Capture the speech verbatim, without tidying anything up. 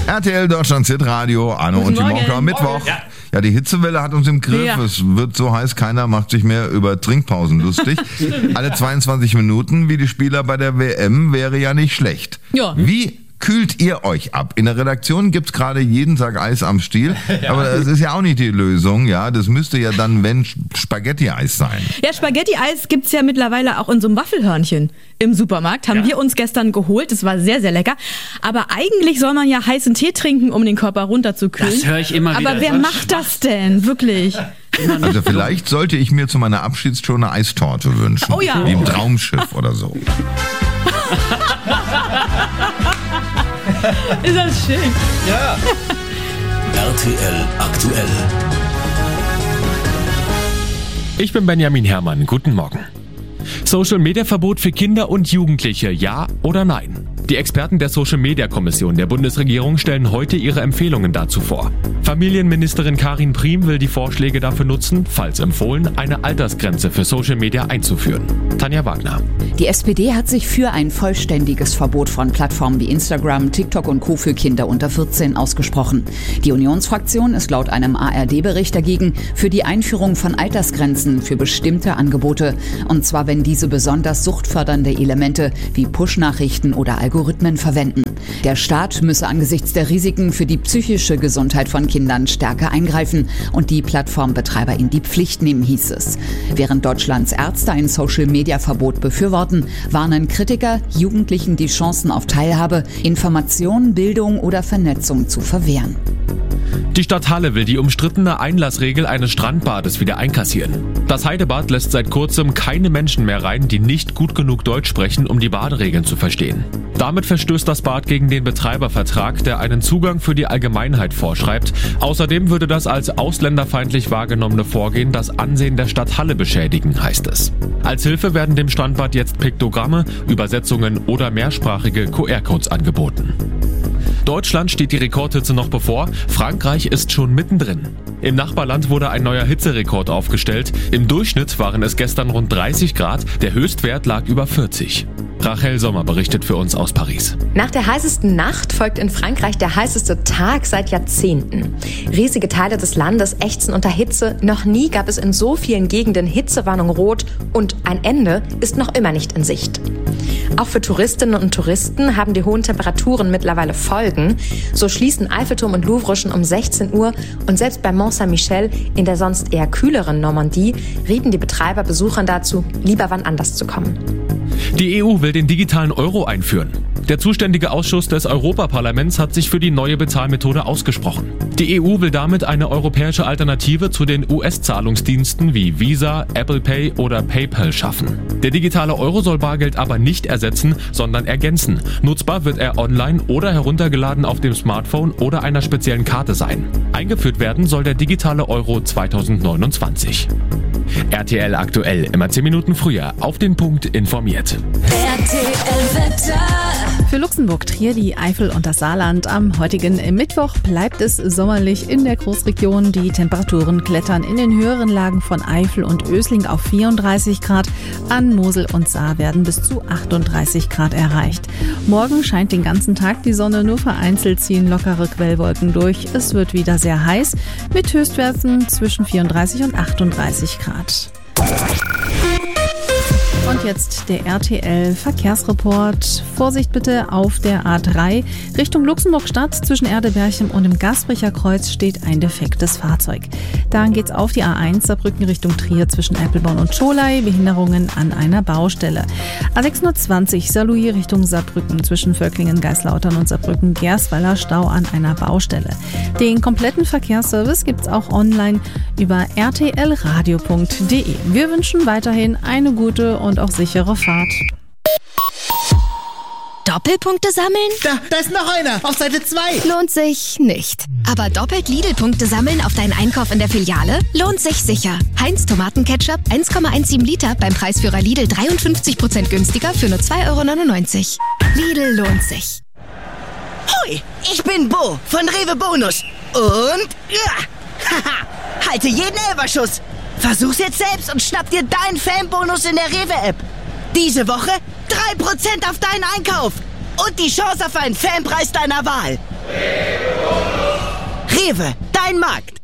R T L Deutschland Hitradio, Anne und die Morgen. Mittwoch. Ja. ja, die Hitzewelle hat uns im Griff. Ja. Es wird so heiß, keiner macht sich mehr über Trinkpausen lustig. Alle zweiundzwanzig Minuten, wie die Spieler bei der W M, wäre ja nicht schlecht. Ja. Wie kühlt ihr euch ab? In der Redaktion gibt's gerade jeden Tag Eis am Stiel, ja. aber das ist ja auch nicht die Lösung, ja. Das müsste ja dann, wenn, Spaghetti-Eis sein. Ja, Spaghetti-Eis gibt's ja mittlerweile auch in so einem Waffelhörnchen im Supermarkt. Haben ja. wir uns gestern geholt, das war sehr, sehr lecker. Aber eigentlich soll man ja heißen Tee trinken, um den Körper runterzukühlen. Das höre ich immer wieder. Aber wer das macht das denn, wirklich? Also vielleicht sollte ich mir zu meiner Abschiedsshow eine Eistorte wünschen. Oh ja. Wie im Traumschiff oder so. Ist das schön. Ja. R T L aktuell. Ich bin Benjamin Herrmann. Guten Morgen. Social-Media-Verbot für Kinder und Jugendliche, ja oder nein? Die Experten der Social-Media-Kommission der Bundesregierung stellen heute ihre Empfehlungen dazu vor. Familienministerin Karin Priem will die Vorschläge dafür nutzen, falls empfohlen, eine Altersgrenze für Social-Media einzuführen. Tanja Wagner. Die S P D hat sich für ein vollständiges Verbot von Plattformen wie Instagram, TikTok und Co. für Kinder unter vierzehn ausgesprochen. Die Unionsfraktion ist laut einem A R D-Bericht dagegen für die Einführung von Altersgrenzen für bestimmte Angebote. Und zwar, wenn diese besonders suchtfördernde Elemente wie Push-Nachrichten oder Algorithmen verwenden. Der Staat müsse angesichts der Risiken für die psychische Gesundheit von Kindern stärker eingreifen und die Plattformbetreiber in die Pflicht nehmen, hieß es. Während Deutschlands Ärzte ein Social-Media-Verbot befürworten, warnen Kritiker, Jugendlichen die Chancen auf Teilhabe, Information, Bildung oder Vernetzung zu verwehren. Die Stadt Halle will die umstrittene Einlassregel eines Strandbades wieder einkassieren. Das Heidebad lässt seit kurzem keine Menschen mehr rein, die nicht gut genug Deutsch sprechen, um die Baderegeln zu verstehen. Damit verstößt das Bad gegen den Betreibervertrag, der einen Zugang für die Allgemeinheit vorschreibt. Außerdem würde das als ausländerfeindlich wahrgenommene Vorgehen das Ansehen der Stadt Halle beschädigen, heißt es. Als Hilfe werden dem Strandbad jetzt Piktogramme, Übersetzungen oder mehrsprachige Q R-Codes angeboten. Deutschland steht die Rekordhitze noch bevor, Frankreich ist schon mittendrin. Im Nachbarland wurde ein neuer Hitzerekord aufgestellt. Im Durchschnitt waren es gestern rund dreißig Grad, der Höchstwert lag über vierzig. Rachel Sommer berichtet für uns aus Paris. Nach der heißesten Nacht folgt in Frankreich der heißeste Tag seit Jahrzehnten. Riesige Teile des Landes ächzen unter Hitze. Noch nie gab es in so vielen Gegenden Hitzewarnung rot und ein Ende ist noch immer nicht in Sicht. Auch für Touristinnen und Touristen haben die hohen Temperaturen mittlerweile Folgen. So schließen Eiffelturm und Louvre schon um sechzehn Uhr und selbst bei Mont Saint-Michel in der sonst eher kühleren Normandie rieten die Betreiber Besuchern dazu, lieber wann anders zu kommen. Die E U will den digitalen Euro einführen. Der zuständige Ausschuss des Europaparlaments hat sich für die neue Bezahlmethode ausgesprochen. Die E U will damit eine europäische Alternative zu den U S-Zahlungsdiensten wie Visa, Apple Pay oder PayPal schaffen. Der digitale Euro soll Bargeld aber nicht ersetzen, sondern ergänzen. Nutzbar wird er online oder heruntergeladen auf dem Smartphone oder einer speziellen Karte sein. Eingeführt werden soll der digitale Euro zweitausendneunundzwanzig. R T L aktuell, immer zehn Minuten früher, auf den Punkt informiert. R T L-Wetter. Für Luxemburg, Trier, die Eifel und das Saarland am heutigen Mittwoch bleibt es sommerlich in der Großregion. Die Temperaturen klettern in den höheren Lagen von Eifel und Ösling auf vierunddreißig Grad. An Mosel und Saar werden bis zu achtunddreißig Grad erreicht. Morgen scheint den ganzen Tag die Sonne, nur vereinzelt ziehen lockere Quellwolken durch. Es wird wieder sehr heiß mit Höchstwerten zwischen vierunddreißig und achtunddreißig Grad. Und jetzt der R T L-Verkehrsreport. Vorsicht bitte auf der A drei. Richtung Luxemburg-Stadt zwischen Erdeberchem und dem Gasbricher Kreuz steht ein defektes Fahrzeug. Dann geht's auf die A eins Saarbrücken Richtung Trier zwischen Eppelborn und Scholey. Behinderungen an einer Baustelle. A sechshundertzwanzig Saarlouis Richtung Saarbrücken zwischen Völklingen, Geislautern und Saarbrücken-Gersweiler Stau an einer Baustelle. Den kompletten Verkehrsservice gibt's auch online über r t l radio punkt d e. Wir wünschen weiterhin eine gute und auch sichere Fahrt. Doppelpunkte sammeln? Da, da ist noch einer, auf Seite zwei. Lohnt sich nicht. Aber doppelt Lidl-Punkte sammeln auf deinen Einkauf in der Filiale? Lohnt sich sicher. Heinz Tomatenketchup eins Komma siebzehn Liter beim Preisführer Lidl dreiundfünfzig Prozent günstiger für nur zwei Euro neunundneunzig. Lidl lohnt sich. Hui, ich bin Bo von Rewe Bonus. Und ja, haha, halte jeden Elferschuss. Versuch's jetzt selbst und schnapp dir deinen Fanbonus in der Rewe-App. Diese Woche drei Prozent auf deinen Einkauf. und die Chance auf einen Fanpreis deiner Wahl. Rewe, dein Markt.